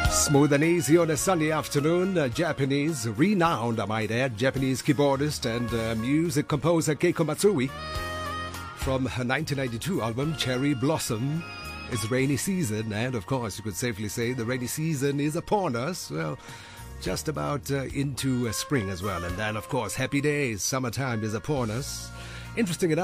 Smooth and easy on a sunny afternoon. Japanese, renowned, I might add, Japanese keyboardist and music composer Keiko Matsui. From her 1992 album Cherry Blossom is Rainy Season. And of course, you could safely say the rainy season is upon us. Well, just about into spring as well. And then, of course, happy days. Summertime is upon us. Interesting enough.